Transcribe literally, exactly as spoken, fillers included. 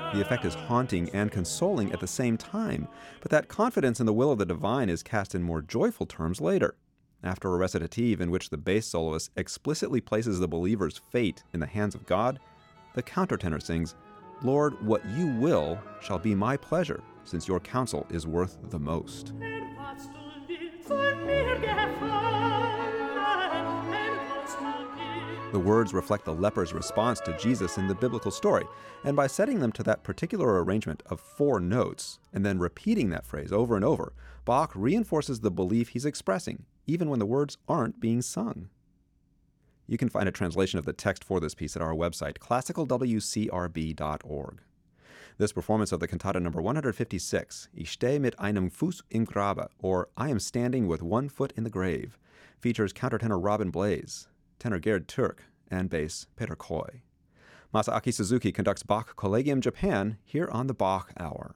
The effect is haunting and consoling at the same time, but that confidence in the will of the divine is cast in more joyful terms later. After a recitative in which the bass soloist explicitly places the believer's fate in the hands of God, the countertenor sings, "Lord, what you will shall be my pleasure, since your counsel is worth the most." The words reflect the leper's response to Jesus in the biblical story, and by setting them to that particular arrangement of four notes, and then repeating that phrase over and over, Bach reinforces the belief he's expressing, even when the words aren't being sung. You can find a translation of the text for this piece at our website, classical w c r b dot org. This performance of the cantata number one hundred fifty-six, Ich stehe mit einem Fuß im Grabe, or I am standing with one foot in the grave, features countertenor Robin Blaze, tenor Gerd Türk, and bass Peter Coy. Masaaki Suzuki conducts Bach Collegium Japan here on the Bach Hour.